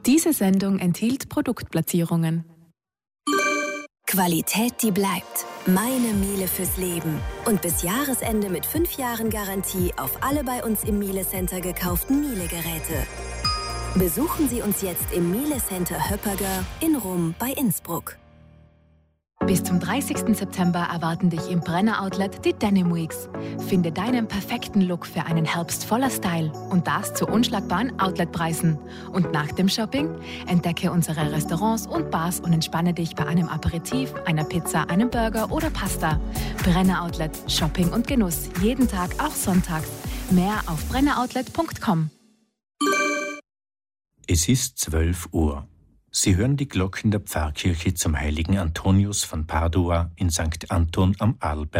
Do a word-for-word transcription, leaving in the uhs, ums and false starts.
Diese Sendung enthielt Produktplatzierungen. Qualität, die bleibt. Meine Miele fürs Leben. Und bis Jahresende mit fünf Jahren Garantie auf alle bei uns im Miele Center gekauften Miele-Geräte. Besuchen Sie uns jetzt im Miele Center Höpperger in Rum bei Innsbruck. Bis zum dreißigsten September erwarten dich im Brenner Outlet die Denim Weeks. Finde deinen perfekten Look für einen Herbst voller Style und das zu unschlagbaren Outletpreisen. Und nach dem Shopping entdecke unsere Restaurants und Bars und entspanne dich bei einem Aperitif, einer Pizza, einem Burger oder Pasta. Brenner Outlet, Shopping und Genuss. Jeden Tag, auch sonntags. Mehr auf brenner outlet punkt com. Es ist zwölf Uhr. Sie hören die Glocken der Pfarrkirche zum heiligen Antonius von Padua in Sankt Anton am Arlberg.